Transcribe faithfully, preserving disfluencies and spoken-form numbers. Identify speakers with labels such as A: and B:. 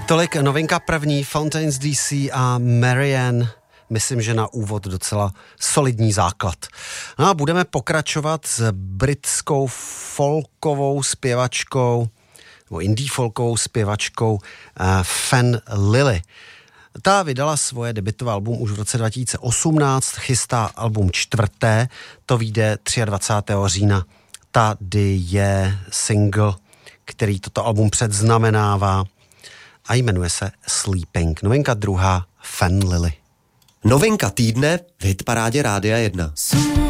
A: Tolik novinka první, Fountains D C a Marianne. Myslím, že na úvod docela solidní základ. No a budeme pokračovat s britskou folkovou zpěvačkou, nebo indie folkovou zpěvačkou uh, Fan Lily. Ta vydala svoje debutové album už v roce dva tisíce osmnáct, chystá album čtvrté, to vyjde dvacátého třetího října. Tady je single, který toto album předznamenává a jmenuje se Sleeping. Novinka druhá, Fan Lily.
B: Novinka týdne v hitparádě Rádia jedna.